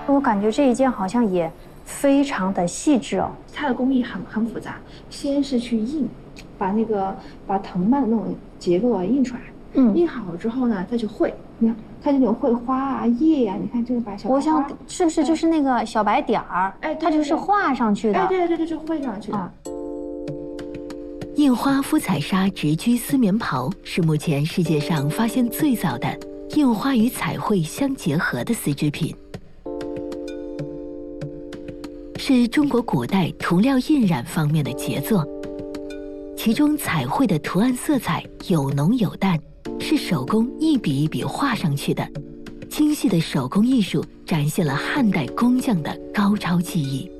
我感觉这一件好像也非常的细致哦。 它的工艺很复杂，先是去印，把藤蔓的那种结构啊印出来。印好了之后呢，再去绘。你看这种绘花啊、叶啊，你看这个把小白花， 我想是不是就是那个小白点儿？ 哎， 它就是画上去的。 哎，对，就绘上去的。 印花敷彩纱直居丝棉袍是目前世界上发现最早的印花与彩绘相结合的丝织品，是中国古代涂料印染方面的杰作。其中彩绘的图案色彩有浓有淡，是手工一笔一笔画上去的。精细的手工艺术展现了汉代工匠的高超技艺。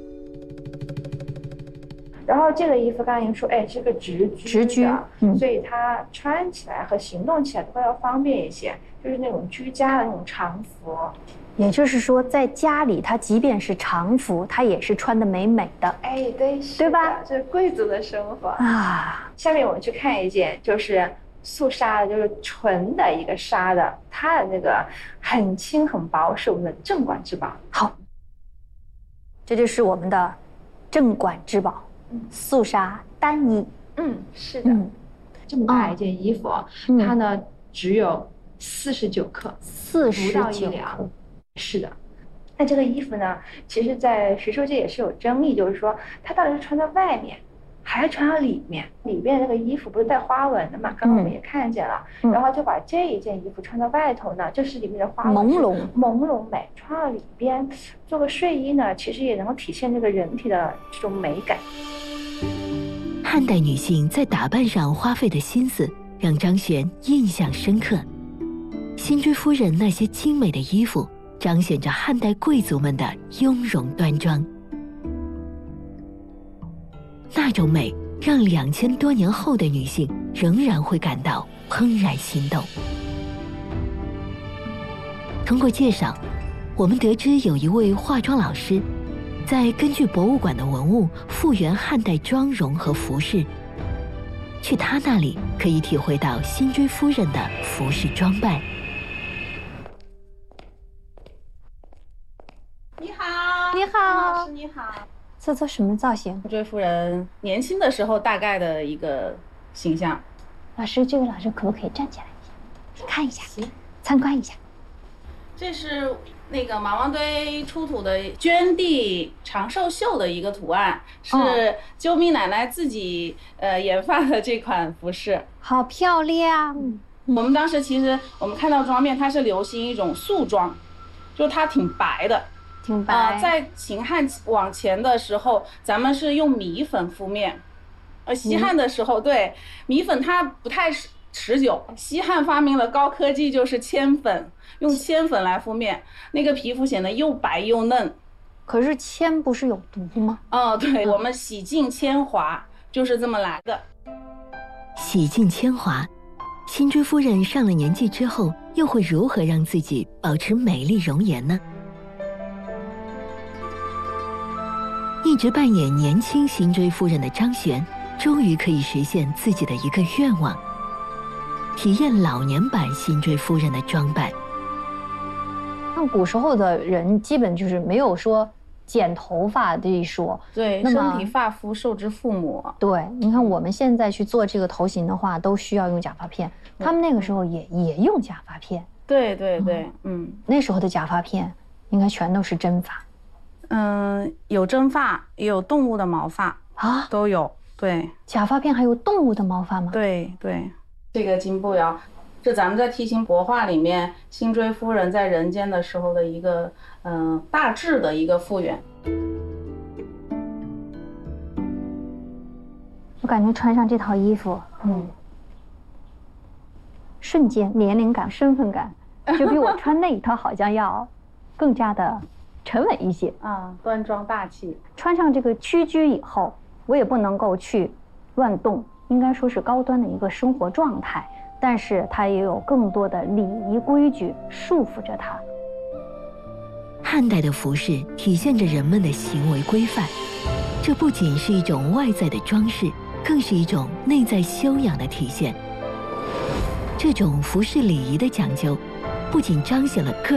然后这个衣服刚才您说，哎，是个直居的，所以它穿起来和行动起来都要方便一些，就是那种居家的那种常服。 也就是说，在家里，它即便是常服，它也是穿得美美的。 哎，对吧？这是贵族的生活啊。下面我们去看一件，就是素纱的，就是纯的一个纱的，它的那个很轻很薄，是我们的镇馆之宝。 好，这就是我们的镇馆之宝，素纱单衣。 是的，这么大一件衣服，它呢只有49克，49克，不到1两。是的，那这个衣服呢，其实在学术界也是有争议，就是说它到底是穿在外面，还是穿在里面？里边的那个衣服不是带花纹的嘛？刚刚我们也看见了，然后就把这一件衣服穿在外头呢，就是里面的花纹朦胧美，穿到里边做个睡衣呢，其实也能够体现这个人体的这种美感。 汉代女性在打扮上花费的心思，让张璇印象深刻。辛追夫人那些精美的衣服，彰显着汉代贵族们的雍容端庄。那种美，让2000多年后的女性仍然会感到怦然心动。通过介绍，我们得知有一位化妆老师，在根据博物馆的文物复原汉代妆容和服饰。去他那里可以体会到辛追夫人的服饰装扮。 你好， 老师你好。 这做什么造型？ 辛追夫人年轻的时候大概的一个形象。 老师，这位老师可不可以站起来一下，看一下，参观一下？ 这是那个马王堆出土的捐地长寿绣的一个图案，是鸠咪奶奶自己研发的这款服饰， 好漂亮。 我们当时其实我们看到妆面，它是流行一种素妆，就是它挺白的。 挺白。 在秦汉往前的时候，咱们是用米粉敷面，西汉的时候，对，米粉它不太持久。西汉发明了高科技，就是铅粉，用铅粉来敷面，那个皮肤显得又白又嫩。 可是铅不是有毒吗？ 对，我们洗净铅华就是这么来的。 洗净铅华，辛追夫人上了年纪之后，又会如何让自己保持美丽容颜呢？一直扮演年轻辛追夫人的张璇，终于可以实现自己的一个愿望，体验老年版辛追夫人的装扮。 像古时候的人基本就是没有说剪头发这一说， 对，身体发肤受之父母。 对，你看我们现在去做这个头型的话，都需要用假发片，他们那个时候也用假发片。 对， 那时候的假发片应该全都是真发。 有真发，也有动物的毛发啊，都有。对， 假发片还有动物的毛发吗？ 对，这个金步摇，这咱们在题形帛画里面，辛追夫人在人间的时候的一个大致的一个复原。 我感觉穿上这套衣服，瞬间年龄感、身份感，就比我穿那一套好像要更加的沉稳一些端庄大气。 穿上这个屈居以后，我也不能够去乱动，应该说是高端的一个生活状态，但是它也有更多的礼仪规矩束缚着它。 汉代的服饰体现着人们的行为规范，这不仅是一种外在的装饰，更是一种内在修养的体现。这种服饰礼仪的讲究，不仅彰显了个